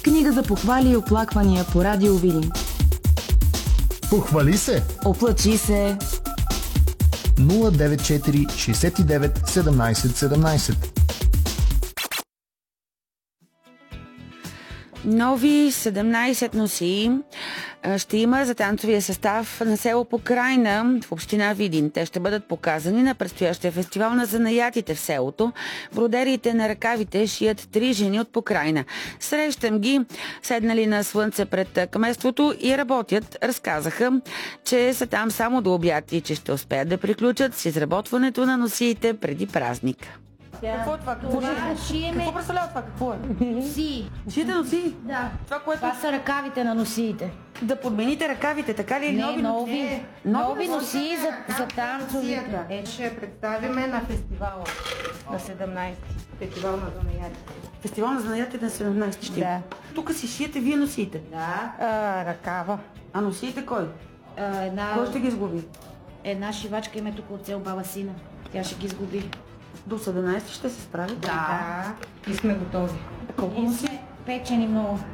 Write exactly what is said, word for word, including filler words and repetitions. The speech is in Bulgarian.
Книга за похвали и оплаквания по Радио Видин. Похвали се! Оплачи се! нула девет четири шестдесет и девет седемнайсет седемнайсет. Нови седемнайсет носии ще има за танцовия състав на село Покрайна в община Видин. Те ще бъдат показани на предстоящия фестивал на занаятите в селото. Бродерите на ръкавите шият три жени от Покрайна. Срещам ги, седнали на слънце пред кметството и работят. Разказаха, че са там само до обяд и че ще успеят да приключат с изработването на носиите преди празника. Какво е това? Какво, това шиеме... Какво представлява това? Какво е? Носи. Шиете носи? Да. Това, което... Това са ръкавите на носиите. Да подмените ръкавите, така ли? Не, нови, нови, не. нови носи за, за танцовите. Е, ще я представиме на фестивала на седемнайсети. Фестивал на занаятите. Фестивал на занаятите на седемнайсети ще Да. Тук си шиете, вие носите. Да. А, ръкава. А носите кой? А, една, Кой ще ги изгуби? една шивачка има тук от цел Баба Сина. Тя ще ги изгуби. До седемнайсети ще се справи? Да. И сме готови. Колко Ние носи? сме печени много.